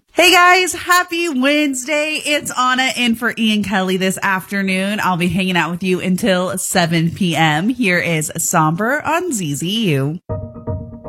Hey guys, happy Wednesday. It's Anna in for Ian Kelly this afternoon. I'll be hanging out with you until 7 p.m. Here is Somber on ZZU.